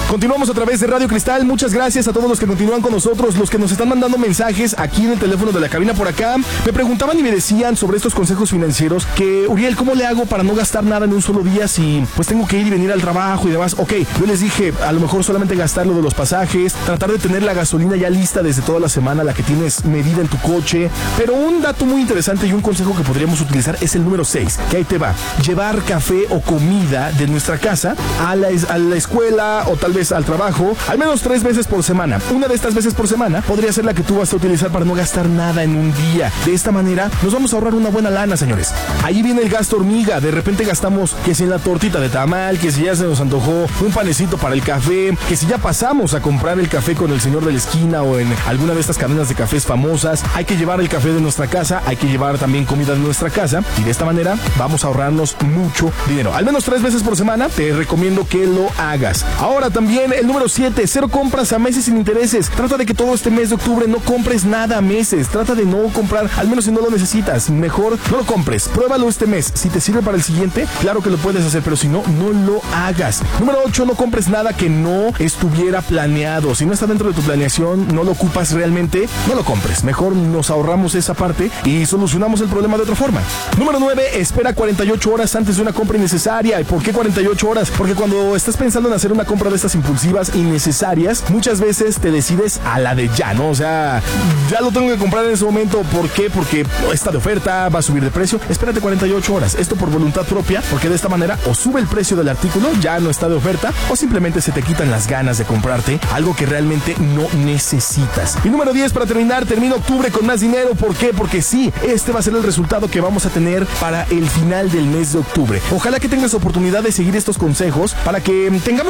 Continuamos a través de Radio Cristal. Muchas gracias a todos los que continúan con nosotros, los que nos están mandando mensajes aquí en el teléfono de la cabina por acá. Me preguntaban y me decían sobre estos consejos financieros que, Uriel, ¿cómo le hago para no gastar nada en un solo día si pues tengo que ir y venir al trabajo y demás? Ok, yo les dije, a lo mejor solamente gastar lo de los pasajes, tratar de tener la gasolina ya lista desde toda la semana, la que tienes medida en tu coche. Pero un dato muy interesante y un consejo que podríamos utilizar es el número 6, que ahí te va. Llevar café o comida de nuestra casa a la escuela o tal vez al trabajo al menos 3 veces por semana. Una de estas veces por semana podría ser la que tú vas a utilizar para no gastar nada en un día. De esta manera nos vamos a ahorrar una buena lana, señores. Ahí viene el gasto hormiga. De repente gastamos que si en la tortita de tamal, que si ya se nos antojó un panecito para el café, que si ya pasamos a comprar el café con el señor de la esquina o en alguna de estas cadenas de cafés famosas. Hay que llevar el café de nuestra casa, hay que llevar también comida de nuestra casa y de esta manera vamos a ahorrarnos mucho dinero. Al menos 3 veces por semana te recomiendo que lo hagas. Ahora también el número 7, 0 compras a meses sin intereses. Trata de que todo este mes de octubre no compres nada a meses. Trata de no comprar, al menos si no lo necesitas. Mejor no lo compres. Pruébalo este mes. Si te sirve para el siguiente, claro que lo puedes hacer, pero si no, no lo hagas. Número 8, no compres nada que no estuviera planeado. Si no está dentro de tu planeación, no lo ocupas realmente, no lo compres. Mejor nos ahorramos esa parte y solucionamos el problema de otra forma. Número 9, espera 48 horas antes de una compra innecesaria. ¿Y por qué 48 horas? Porque cuando estás pensando en hacer una compra de estas impulsivas innecesarias, muchas veces te decides a la de ya, ¿no? O sea, ya lo tengo que comprar en ese momento. ¿Por qué? Porque está de oferta, va a subir de precio. Espérate 48 horas. Esto por voluntad propia, porque de esta manera o sube el precio del artículo, ya no está de oferta, o simplemente se te quitan las ganas de comprarte algo que realmente no necesitas. Y número 10, para terminar, termina octubre con más dinero. ¿Por qué? Porque sí, este va a ser el resultado que vamos a tener para el final del mes de octubre. Ojalá que tengas oportunidad de seguir estos consejos para que tengamos